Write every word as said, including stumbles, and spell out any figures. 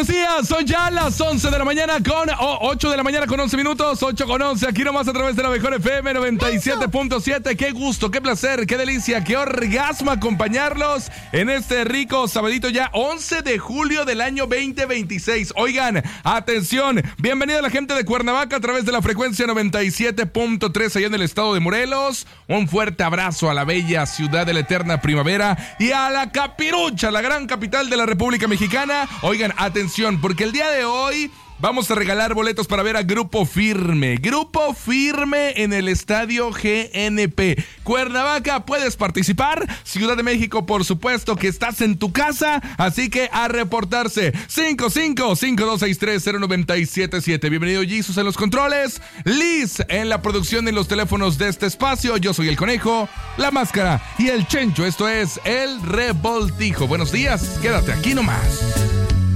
días, son ya las once de la mañana con oh, ocho de la mañana con once minutos, ocho con once, aquí nomás a través de la mejor F M noventa y siete punto siete. Qué gusto, qué placer, qué delicia, qué orgasmo acompañarlos en este rico sabadito ya once de julio del año veinte veintiséis. Oigan, atención, bienvenida a la gente de Cuernavaca a través de la frecuencia noventa y siete punto tres allá en el estado de Morelos. Un fuerte abrazo a la bella ciudad de la eterna primavera y a la Capirucha, la gran capital de la República Mexicana. Oigan, atención, porque el día de hoy vamos a regalar boletos para ver a Grupo Firme. Grupo Firme en el Estadio G N P. Cuernavaca, puedes participar. Ciudad de México, por supuesto que estás en tu casa. Así que a reportarse. cinco cinco cinco dos seis tres cero nueve siete siete. Bienvenido Jesus en los controles. Liz en la producción de los teléfonos de este espacio. Yo soy el Conejo, la Máscara y el Chencho. Esto es El Revoltijo. Buenos días. Quédate aquí nomás.